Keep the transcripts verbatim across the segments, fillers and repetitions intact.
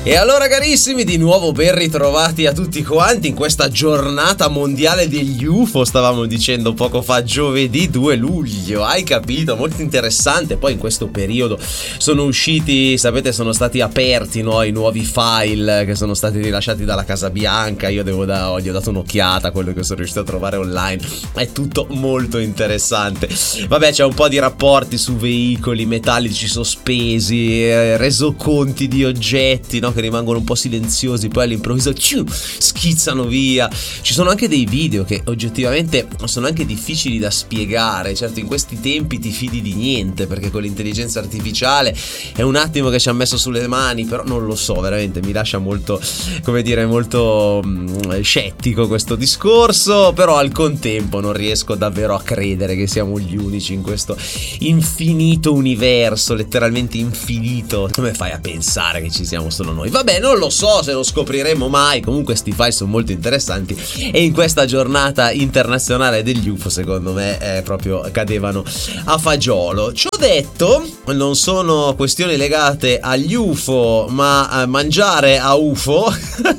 E allora carissimi, di nuovo ben ritrovati a tutti quanti in questa giornata mondiale degli U F O, stavamo dicendo poco fa, giovedì due luglio, hai capito? Molto interessante. Poi in questo periodo sono usciti, sapete, sono stati aperti, no, i nuovi file che sono stati rilasciati dalla Casa Bianca. Io devo da, gli ho dato un'occhiata a quello che sono riuscito a trovare online, è tutto molto interessante. Vabbè, c'è un po' di rapporti su veicoli metallici sospesi, eh, resoconti di oggetti, no, che rimangono un po' silenziosi, poi all'improvviso ciu, schizzano via. Ci sono anche dei video che oggettivamente sono anche difficili da spiegare. Certo, in questi tempi ti fidi di niente, perché con l'intelligenza artificiale è un attimo che ci ha messo sulle mani, però non lo so, veramente mi lascia molto, come dire, molto mh, scettico questo discorso. Però al contempo non riesco davvero a credere che siamo gli unici in questo infinito universo, letteralmente infinito. Come fai a pensare che ci siamo solo noi? Vabbè, non lo so se lo scopriremo mai. Comunque sti file sono molto interessanti e in questa giornata internazionale degli U F O secondo me eh, proprio cadevano a fagiolo. Ciò detto, non sono questioni legate agli U F O ma a mangiare a U F O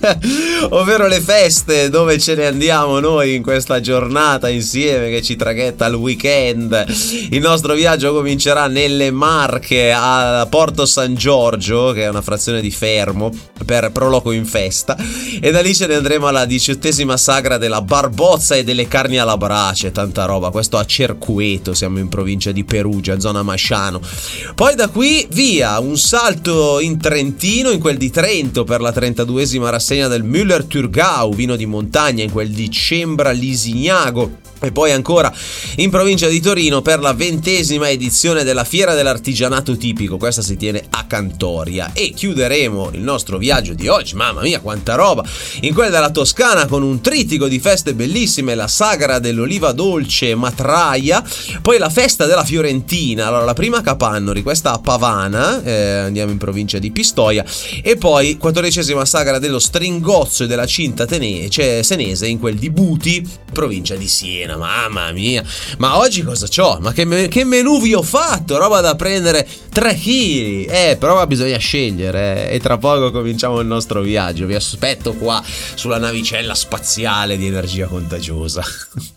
ovvero le feste dove ce ne andiamo noi in questa giornata insieme che ci traghetta al weekend. Il nostro viaggio comincerà nelle Marche a Porto San Giorgio, che è una frazione di Fermo, per Proloco in Festa, e da lì ce ne andremo alla diciottesima sagra della Barbozza e delle carni alla brace. Tanta roba, questo a Cercueto, siamo in provincia di Perugia, zona Masciano. Poi da qui via un salto in Trentino, in quel di Trento, per la trentaduesima rassegna del Müller-Thurgau, vino di montagna, in quel di Cembra Lisignago. E poi ancora in provincia di Torino per la ventesima edizione della Fiera dell'Artigianato Tipico, questa si tiene a Cantoria. E chiuderemo il nostro viaggio di oggi, mamma mia quanta roba, in quella della Toscana con un trittico di feste bellissime, la Sagra dell'Oliva Dolce Matraia, poi la Festa della Fiorentina, allora la prima Capannori, questa a Pavana, eh, andiamo in provincia di Pistoia, e poi quattordicesima Sagra dello Stringozzo e della Cinta Tene- cioè, Senese in quel di Buti, provincia di Siena. Mamma mia, ma oggi cosa c'ho? Ma che, me- che menù vi ho fatto? Roba da prendere tre chili. Eh, però bisogna scegliere, eh. E tra poco cominciamo il nostro viaggio. Vi aspetto qua sulla navicella spaziale di Energia Contagiosa.